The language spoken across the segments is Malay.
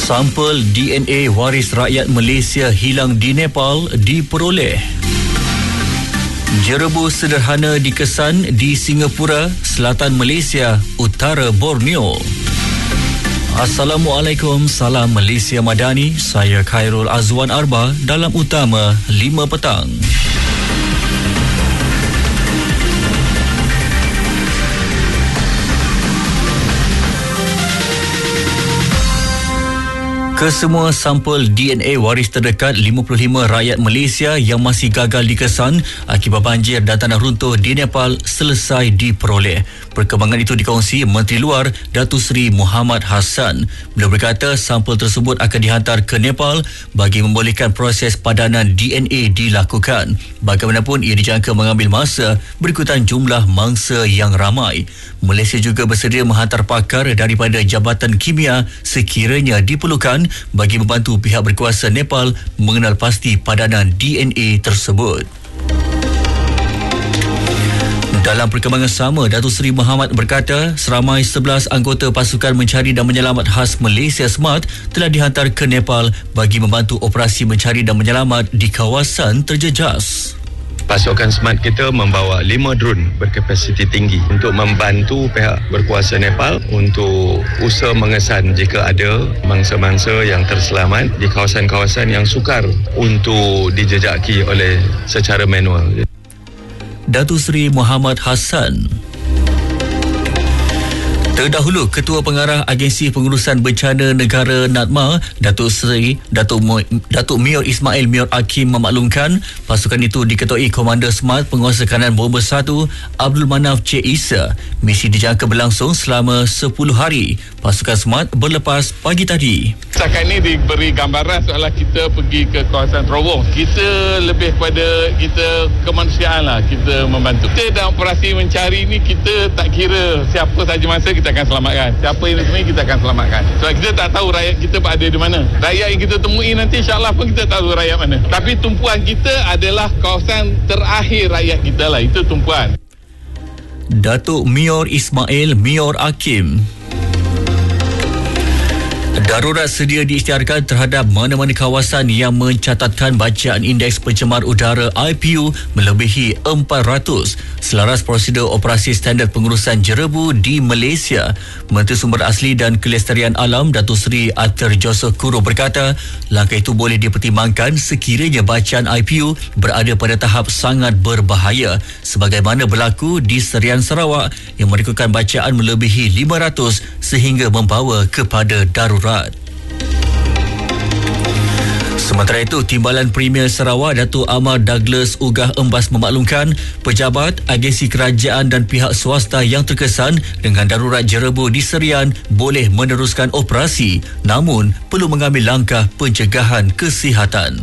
Sampel DNA waris rakyat Malaysia hilang di Nepal diperoleh. Jerebu sederhana dikesan di Singapura, Selatan Malaysia, Utara Borneo. Assalamualaikum, salam Malaysia Madani. Saya Khairul Azwan Arba dalam Utama 5 petang. Kesemua sampel DNA waris terdekat 55 rakyat Malaysia yang masih gagal dikesan akibat banjir dan tanah runtuh di Nepal selesai diperoleh. Perkembangan itu dikongsi Menteri Luar Datuk Seri Muhammad Hassan. Beliau berkata sampel tersebut akan dihantar ke Nepal bagi membolehkan proses padanan DNA dilakukan. Bagaimanapun ia dijangka mengambil masa berikutan jumlah mangsa yang ramai. Malaysia juga bersedia menghantar pakar daripada Jabatan Kimia sekiranya diperlukan bagi membantu pihak berkuasa Nepal mengenal pasti padanan DNA tersebut. Dalam perkembangan sama, Datuk Seri Muhammad berkata seramai 11 anggota pasukan mencari dan menyelamat khas Malaysia SMART telah dihantar ke Nepal bagi membantu operasi mencari dan menyelamat di kawasan terjejas. Pasukan SMART kita membawa 5 drone berkapasiti tinggi untuk membantu pihak berkuasa Nepal untuk usaha mengesan jika ada mangsa-mangsa yang terselamat di kawasan-kawasan yang sukar untuk dijejaki oleh secara manual. Datuk Seri Muhammad Hassan. Terdahulu, Ketua Pengarah Agensi Pengurusan Bencana Negara NADMA, Datuk Mior Ismail Mior Akim memaklumkan pasukan itu diketuai Komander SMART Penguasa Kanan Bomber 1 Abdul Manaf C. Isa. Misi dijangka berlangsung selama 10 hari. Pasukan SMART berlepas pagi tadi. Setakat ini diberi gambaran soalan kita pergi ke kawasan terowong. Kita lebih kepada kita kemanusiaan lah, kita membantu. Kita dalam operasi mencari ini kita tak kira siapa saja masa kita akan selamatkan. Siapa yang sini kita akan selamatkan. Sebab kita tak tahu rakyat kita berada di mana. Rakyat yang kita temui nanti insyaAllah pun kita tahu rakyat mana. Tapi tumpuan kita adalah kawasan terakhir rakyat kita lah. Itu tumpuan. Datuk Mior Ismail Mior Akim. Darurat sedia diisytiharkan terhadap mana-mana kawasan yang mencatatkan bacaan indeks pencemar udara IPU melebihi 400 selaras prosedur operasi standard pengurusan jerebu di Malaysia. Menteri Sumber Asli dan Kelestarian Alam Datuk Seri Arthur Joseph Kuro berkata langkah itu boleh dipertimbangkan sekiranya bacaan IPU berada pada tahap sangat berbahaya sebagaimana berlaku di Serian Sarawak yang merekodkan bacaan melebihi 500 sehingga membawa kepada darurat. Sementara itu, Timbalan Premier Sarawak Datuk Amar Douglas Ugah Embas memaklumkan pejabat, agensi kerajaan dan pihak swasta yang terkesan dengan darurat jerebu di Serian boleh meneruskan operasi namun perlu mengambil langkah pencegahan kesihatan.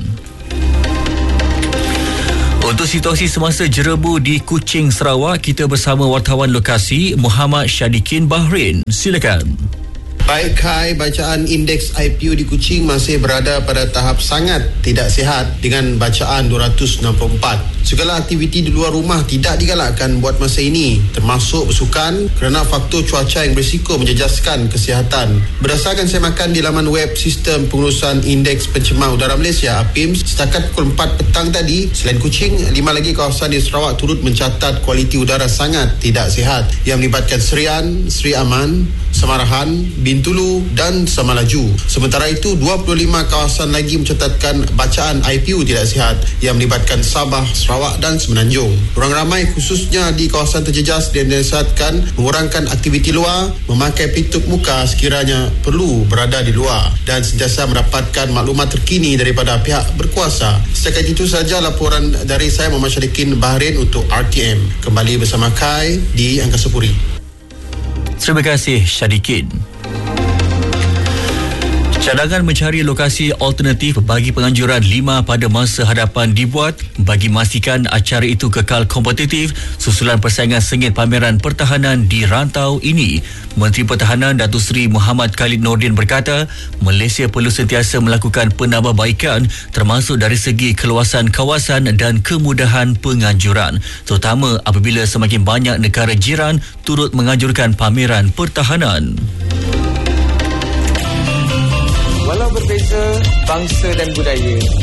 Untuk situasi semasa jerebu di Kuching, Sarawak, kita bersama wartawan lokasi Muhammad Syadikin Bahrain. Silakan. Baik Kai, bacaan indeks IPU di Kuching masih berada pada tahap sangat tidak sihat dengan bacaan 264. Segala aktiviti di luar rumah tidak digalakkan buat masa ini, termasuk bersukan kerana faktor cuaca yang berisiko menjejaskan kesihatan. Berdasarkan semakan di laman web Sistem Pengurusan Indeks Pencemar Udara Malaysia (APIMS), setakat pukul 4 petang tadi, selain Kuching, 5 lagi kawasan di Sarawak turut mencatat kualiti udara sangat tidak sihat yang melibatkan Serian, Seri Aman, Samarahan, Bintulu dan Samalaju. Sementara itu, 25 kawasan lagi mencatatkan bacaan IPU tidak sihat yang melibatkan Sabah, Sarawak dan Semenanjung. Orang ramai khususnya di kawasan terjejas dinasihatkan mengurangkan aktiviti luar, memakai pelitup muka sekiranya perlu berada di luar dan sentiasa mendapatkan maklumat terkini daripada pihak berkuasa. Setakat itu saja laporan dari saya Muhammad Syadikin Bahrain untuk RTM. Kembali bersama Kai di Angkasa Puri. Terima kasih Syadikin. Cadangan mencari lokasi alternatif bagi penganjuran 5 pada masa hadapan dibuat bagi memastikan acara itu kekal kompetitif susulan persaingan sengit pameran pertahanan di rantau ini. Menteri Pertahanan Datuk Seri Muhammad Khalid Nordin berkata, Malaysia perlu sentiasa melakukan penambahbaikan termasuk dari segi keluasan kawasan dan kemudahan penganjuran, terutama apabila semakin banyak negara jiran turut menganjurkan pameran pertahanan. berbeza bangsa dan budaya.